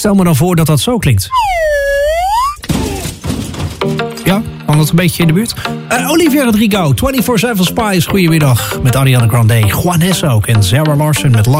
stel me dan voor dat dat zo klinkt. Ja, kan dat een beetje in de buurt? Olivia Rodrigo, 24/7 Spies, goedemiddag. Met Ariana Grande, Juanes ook en Sarah Larson met